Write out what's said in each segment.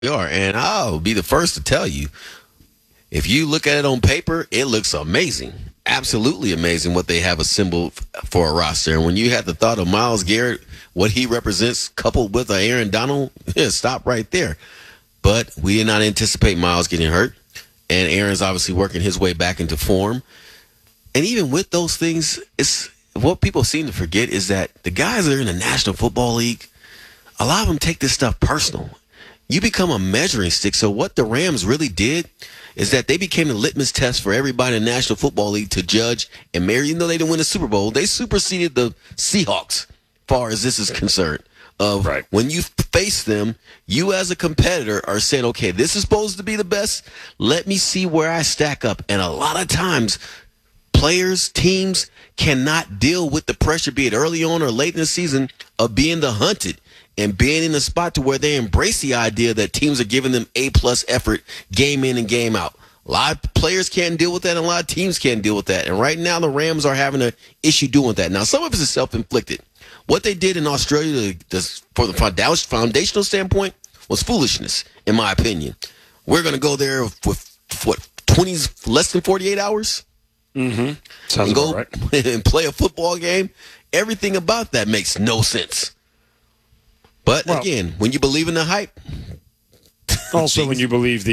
You are, and I'll be the first to tell you, if you look at it on paper, it looks amazing. Absolutely amazing what they have assembled for a roster. And when you had the thought of Myles Garrett, what he represents, coupled with Aaron Donald, stop right there. But we did not anticipate Myles getting hurt. And Aaron's obviously working his way back into form. And even with those things, it's what people seem to forget is that the guys that are in the National Football League, a lot of them take this stuff personal. You become a measuring stick. So what the Rams really did is that they became the litmus test for everybody in the National Football League to judge and measure. Even though they didn't win the Super Bowl, they superseded the Seahawks as far as this is concerned. Right. When you face them, you as a competitor are saying, okay, this is supposed to be the best. Let me see where I stack up. And a lot of times, players, teams cannot deal with the pressure, be it early on or late in the season, of being the hunted and being in a spot to where they embrace the idea that teams are giving them A-plus effort game in and game out. A lot of players can't deal with that, and a lot of teams can't deal with that. And right now, the Rams are having an issue doing that. Now, some of it is self-inflicted. What they did in Australia, for the foundational standpoint, was foolishness, in my opinion. We're going to go there with, 20s, less than 48 hours? Mm-hmm. Sounds and go about right. and play a football game? Everything about that makes no sense. But again, when you believe in the hype. Also, when you believe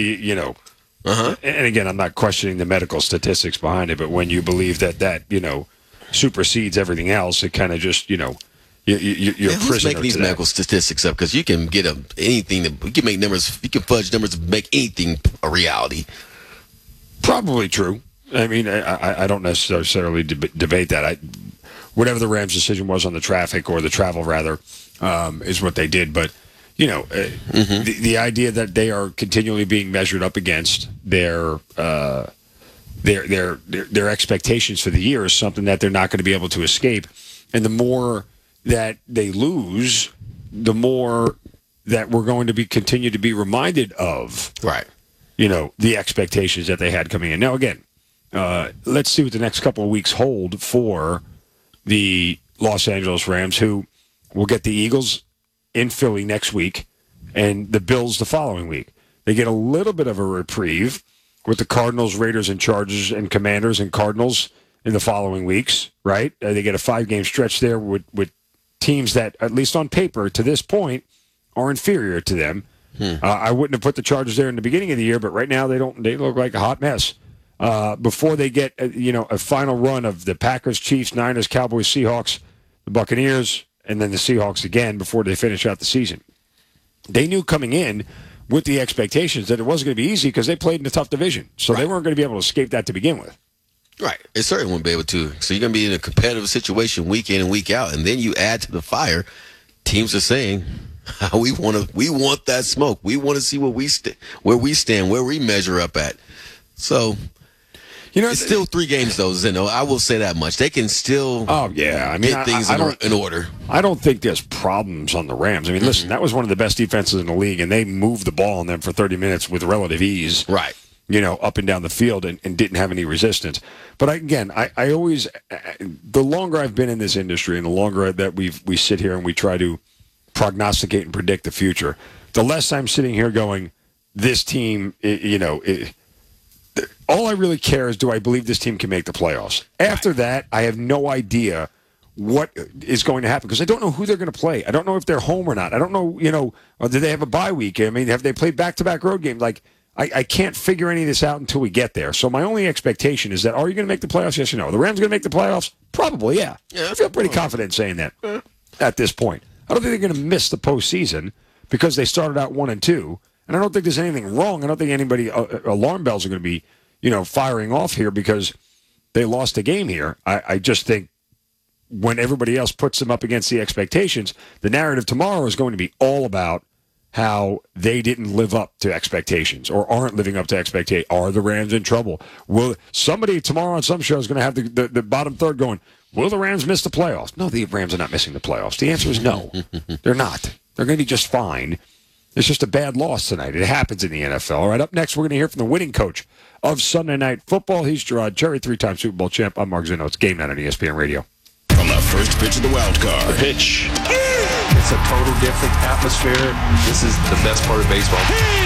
and again, I'm not questioning the medical statistics behind it, but when you believe that supersedes everything else, it kind of just, you're who's making these medical statistics up? Because you can get anything, you can make numbers, you can fudge numbers to make anything a reality. Probably true. I mean, I don't necessarily debate that. Whatever the Rams' decision was on the traffic or the travel, rather, is what they did. But the idea that they are continually being measured up against their expectations for the year is something that they're not going to be able to escape. And the more that they lose, the more that we're going to continue to be reminded of, right? The expectations that they had coming in. Now, again, let's see what the next couple of weeks hold for the Los Angeles Rams, who will get the Eagles in Philly next week and the Bills the following week. They get a little bit of a reprieve with the Cardinals, Raiders, and Chargers and Commanders and Cardinals in the following weeks, right? They get a 5-game stretch there with teams that, at least on paper, to this point, are inferior to them. I wouldn't have put the Chargers there in the beginning of the year, but right now they look like a hot mess. Before they get a final run of the Packers, Chiefs, Niners, Cowboys, Seahawks, the Buccaneers, and then the Seahawks again before they finish out the season. They knew coming in with the expectations that it wasn't going to be easy because they played in a tough division, so they weren't going to be able to escape that to begin with. Right. It certainly won't be able to. So you're going to be in a competitive situation week in and week out, and then you add to the fire. Teams are saying, we want that smoke. We want to see where we stand, where we measure up at. So, it's still 3 games, though, Zeno. I will say that much. They can still get things in order. I don't think there's problems on the Rams. I mean, listen, that was one of the best defenses in the league, and they moved the ball on them for 30 minutes with relative ease. Right. Up and down the field and didn't have any resistance. But I always, the longer I've been in this industry and the longer that we sit here and we try to prognosticate and predict the future, the less I'm sitting here going, this team, all I really care is, do I believe this team can make the playoffs? After that, I have no idea what is going to happen because I don't know who they're going to play. I don't know if they're home or not. I don't know, do they have a bye week? I mean, have they played back-to-back road games? Like, I can't figure any of this out until we get there. So my only expectation is that, are you going to make the playoffs? Yes or no? The Rams going to make the playoffs? Probably, yeah. I feel pretty confident saying that at this point. I don't think they're going to miss the postseason because they started out 1-2, and I don't think there's anything wrong. I don't think anybody alarm bells are going to be, firing off here because they lost a game here. I just think when everybody else puts them up against the expectations, the narrative tomorrow is going to be all about how they didn't live up to expectations or aren't living up to expectations. Are the Rams in trouble? Will somebody tomorrow on some show is going to have the bottom third going, will the Rams miss the playoffs? No, the Rams are not missing the playoffs. The answer is no. They're not. They're going to be just fine. It's just a bad loss tonight. It happens in the NFL. All right, up next, we're going to hear from the winning coach of Sunday Night Football. He's Gerard Cherry, 3-time Super Bowl champ. I'm Mark Zeno. It's Game Night on ESPN Radio. From the first pitch of the wild card. The pitch. It's a total different atmosphere. This is the best part of baseball.